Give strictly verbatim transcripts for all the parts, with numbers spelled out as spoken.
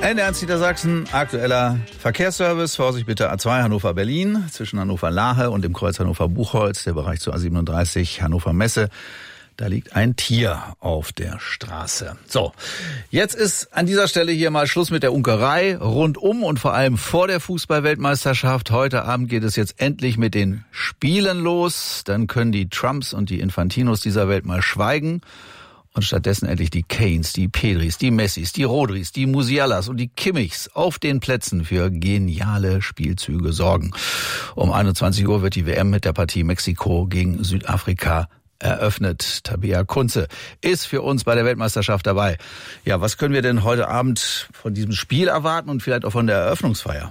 N eins Niedersachsen, aktueller Verkehrsservice. Vorsicht bitte A zwei Hannover-Berlin, zwischen Hannover-Lahe und dem Kreuz Hannover-Buchholz, der Bereich zur A siebenunddreißig Hannover-Messe. Da liegt ein Tier auf der Straße. So, jetzt ist an dieser Stelle hier mal Schluss mit der Unkerei rundum und vor allem vor der Fußball-Weltmeisterschaft. Heute Abend geht es jetzt endlich mit den Spielen los. Dann können die Trumps und die Infantinos dieser Welt mal schweigen. Und stattdessen endlich die Kanes, die Pedris, die Messis, die Rodris, die Musialas und die Kimmichs auf den Plätzen für geniale Spielzüge sorgen. Um einundzwanzig Uhr wird die W M mit der Partie Mexiko gegen Südafrika eröffnet. Tabea Kunze ist für uns bei der Weltmeisterschaft dabei. Ja, was können wir denn heute Abend von diesem Spiel erwarten und vielleicht auch von der Eröffnungsfeier?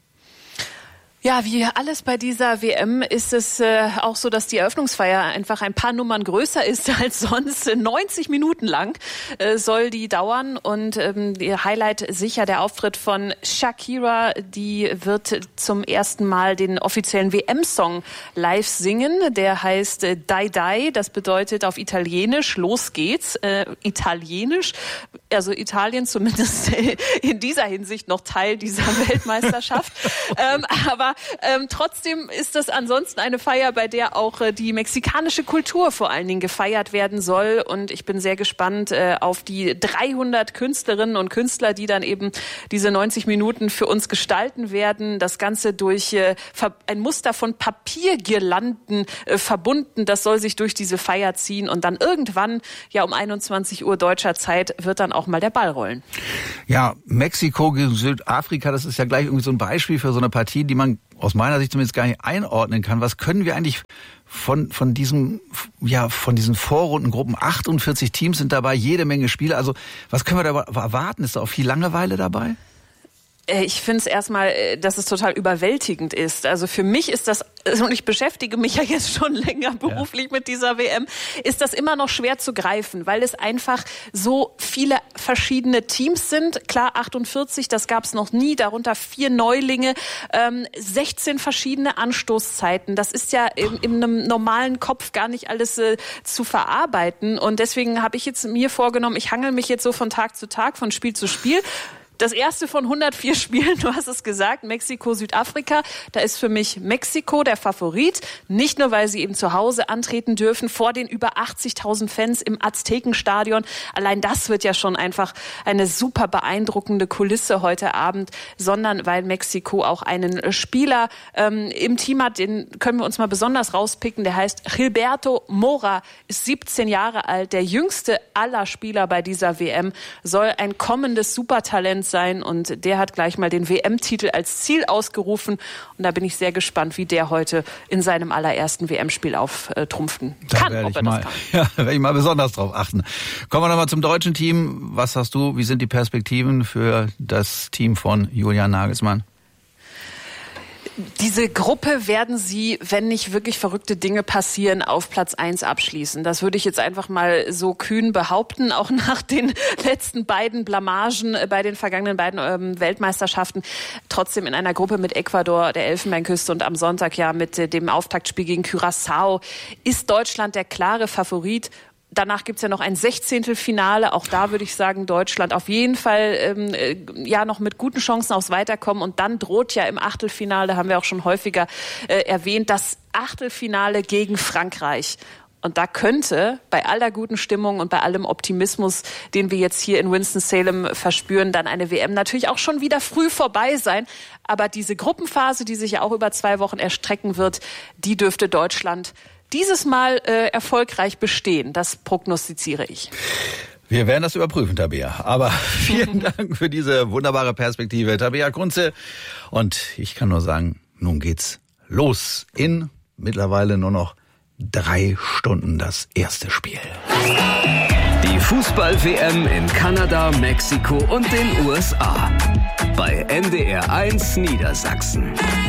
Ja, wie alles bei dieser W M ist es äh, auch so, dass die Eröffnungsfeier einfach ein paar Nummern größer ist als sonst. neunzig Minuten lang äh, soll die dauern und ähm, ihr Highlight sicher der Auftritt von Shakira. Die wird zum ersten Mal den offiziellen W M-Song live singen. Der heißt äh, Dai Dai, das bedeutet auf Italienisch, los geht's. Äh, Italienisch, also Italien zumindest in dieser Hinsicht noch Teil dieser Weltmeisterschaft. ähm, aber Ähm, trotzdem ist das ansonsten eine Feier, bei der auch äh, die mexikanische Kultur vor allen Dingen gefeiert werden soll. Und ich bin sehr gespannt äh, auf die dreihundert Künstlerinnen und Künstler, die dann eben diese neunzig Minuten für uns gestalten werden. Das Ganze durch äh, ein Muster von Papiergirlanden äh, verbunden. Das soll sich durch diese Feier ziehen. Und dann irgendwann, ja um einundzwanzig Uhr deutscher Zeit, wird dann auch mal der Ball rollen. Ja, Mexiko gegen Südafrika, das ist ja gleich irgendwie so ein Beispiel für so eine Partie, die man aus meiner Sicht zumindest gar nicht einordnen kann. Was können wir eigentlich von von diesem ja von diesen Vorrundengruppen? achtundvierzig Teams sind dabei, jede Menge Spiele. Also was können wir da erwarten? Ist da auch viel Langeweile dabei? Ich finde es erstmal, dass es total überwältigend ist. Also für mich ist das, und ich beschäftige mich ja jetzt schon länger beruflich ja. mit dieser W M, ist das immer noch schwer zu greifen, weil es einfach so viele verschiedene Teams sind. Klar, achtundvierzig, das gab es noch nie, darunter vier Neulinge, ähm, sechzehn verschiedene Anstoßzeiten. Das ist ja in, in einem normalen Kopf gar nicht alles äh, zu verarbeiten. Und deswegen habe ich jetzt mir vorgenommen, ich hangel mich jetzt so von Tag zu Tag, von Spiel zu Spiel. Das erste von hundertvier Spielen, du hast es gesagt, Mexiko, Südafrika. Da ist für mich Mexiko der Favorit. Nicht nur, weil sie eben zu Hause antreten dürfen, vor den über achtzigtausend Fans im Aztekenstadion. Allein das wird ja schon einfach eine super beeindruckende Kulisse heute Abend, sondern weil Mexiko auch einen Spieler ähm, im Team hat, den können wir uns mal besonders rauspicken. Der heißt Gilberto Mora, ist siebzehn Jahre alt, der jüngste aller Spieler bei dieser W M, soll ein kommendes Supertalent sein und der hat gleich mal den W M-Titel als Ziel ausgerufen und da bin ich sehr gespannt, wie der heute in seinem allerersten W M-Spiel auftrumpfen kann. Da ob er mal, das kann. Ja, da werde ich mal besonders drauf achten. Kommen wir nochmal zum deutschen Team. Was hast du, wie sind die Perspektiven für das Team von Julian Nagelsmann? Diese Gruppe werden sie, wenn nicht wirklich verrückte Dinge passieren, auf Platz eins abschließen. Das würde ich jetzt einfach mal so kühn behaupten, auch nach den letzten beiden Blamagen bei den vergangenen beiden ähm, Weltmeisterschaften. Trotzdem in einer Gruppe mit Ecuador, der Elfenbeinküste und am Sonntag ja mit äh, dem Auftaktspiel gegen Curaçao ist Deutschland der klare Favorit. Danach gibt's ja noch ein Sechzehntelfinale. Auch da würde ich sagen, Deutschland auf jeden Fall ähm, äh, ja noch mit guten Chancen aufs Weiterkommen. Und dann droht ja im Achtelfinale, haben wir auch schon häufiger äh, erwähnt, das Achtelfinale gegen Frankreich. Und da könnte bei aller guten Stimmung und bei allem Optimismus, den wir jetzt hier in Winston-Salem verspüren, dann eine W M natürlich auch schon wieder früh vorbei sein. Aber diese Gruppenphase, die sich ja auch über zwei Wochen erstrecken wird, die dürfte Deutschland dieses Mal äh, erfolgreich bestehen. Das prognostiziere ich. Wir werden das überprüfen, Tabea. Aber vielen Dank für diese wunderbare Perspektive, Tabea Kunze. Und ich kann nur sagen, nun geht's los. In mittlerweile nur noch drei Stunden das erste Spiel. Die Fußball-W M in Kanada, Mexiko und den U S A. Bei N D R eins Niedersachsen.